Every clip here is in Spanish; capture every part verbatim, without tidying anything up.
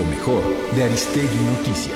lo mejor de Aristegui Noticias.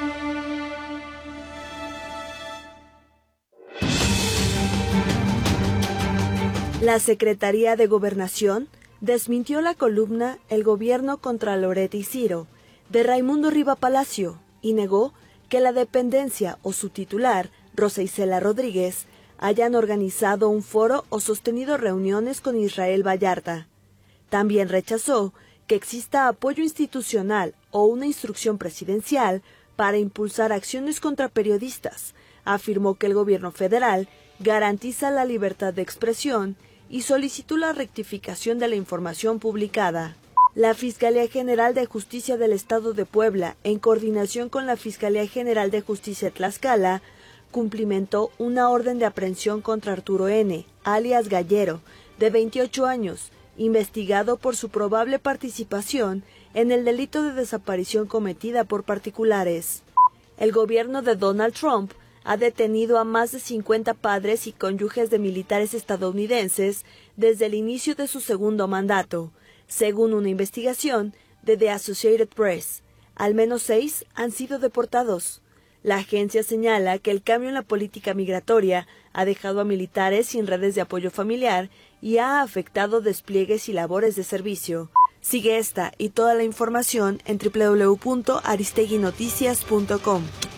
La Secretaría de Gobernación desmintió la columna El Gobierno contra Loret y Ciro de Raimundo Riva Palacio y negó que la dependencia o su titular, Rosa Isela Rodríguez, hayan organizado un foro o sostenido reuniones con Israel Vallarta. También rechazó que exista apoyo institucional o una instrucción presidencial para impulsar acciones contra periodistas. Afirmó que el gobierno federal garantiza la libertad de expresión y solicitó la rectificación de la información publicada. La Fiscalía General de Justicia del Estado de Puebla, en coordinación con la Fiscalía General de Justicia de Tlaxcala, cumplimentó una orden de aprehensión contra Arturo N., alias Gallero, de veintiocho años, investigado por su probable participación en el delito de desaparición cometida por particulares. El gobierno de Donald Trump ha detenido a más de cincuenta padres y cónyuges de militares estadounidenses desde el inicio de su segundo mandato, según una investigación de The Associated Press. Al menos seis han sido deportados. La agencia señala que el cambio en la política migratoria ha dejado a militares sin redes de apoyo familiar y ha afectado despliegues y labores de servicio. Sigue esta y toda la información en doble u doble u doble u punto aristegui noticias punto com.